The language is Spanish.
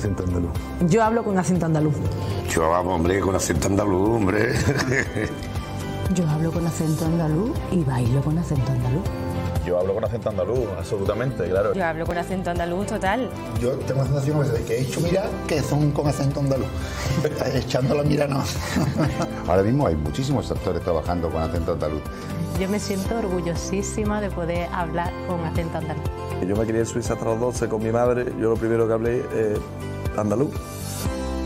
acento andaluz. Yo hablo con acento andaluz. Yo vamos, hombre, con acento andaluz, hombre. Yo hablo con acento andaluz y bailo con acento andaluz. Yo hablo con acento andaluz, absolutamente, claro. Yo hablo con acento andaluz total. Yo tengo la sensación de que he hecho mirar que son con acento andaluz. Echando la mira no. Ahora mismo hay muchísimos actores trabajando con acento andaluz. Yo me siento orgullosísima de poder hablar con acento andaluz. Yo me crié en Suiza hasta los 12 con mi madre. Yo lo primero que hablé andaluz.